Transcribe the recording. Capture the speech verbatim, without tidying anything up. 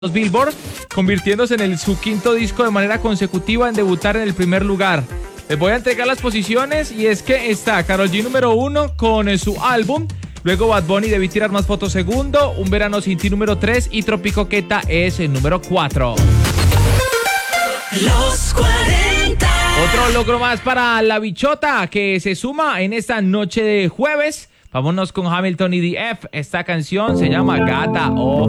Billboard, convirtiéndose en el, su quinto disco de manera consecutiva en debutar en el primer lugar. Les voy a entregar las posiciones y es que está Karol G número uno con eh, su álbum. Luego Bad Bunny, Debí Tirar Más Fotos segundo, Un Verano Sin Ti número tres y Tropicoqueta es el número cuatro. Los cuarenta. Otro logro más para La Bichota que se suma en esta noche de jueves. Vámonos con Hamilton y D F. Esta canción se llama Gata of